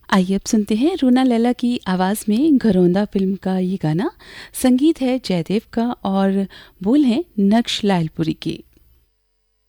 आइए अब सुनते हैं रूना लैला की आवाज़ में घरौंदा फिल्म का ये गाना। संगीत है जयदेव का और बोल हैं नक्श लालपुरी के।